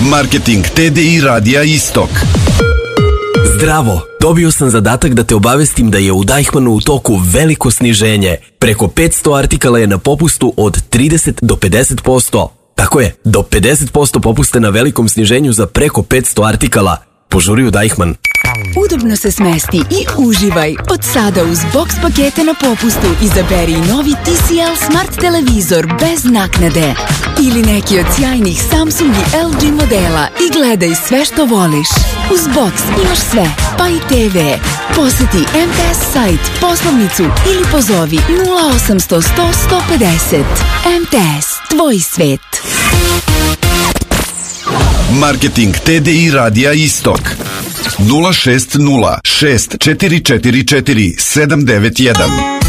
Marketing TDI Radija Istok. Zdravo, dobio sam zadatak da te obavestim da je u Deichmannu u toku veliko sniženje. Preko 500 artikala je na popustu od 30 do 50%. Tako je, do 50% popuste na velikom sniženju za preko 500 artikala. Požuri u Deichmann. Udobno se smesti i uživaj. Od sada uz box pakete na popustu izaberi novi TCL Smart televizor bez naknade. Ili neki od sjajnih Samsung i LG modela i gledaj sve što voliš. Uz box imaš sve, pa i TV. Poseti MTS sajt, poslovnicu ili pozovi 0800 100 150. MTS, tvoj svet. Marketing TDI Radija Istok. 060 6444 791.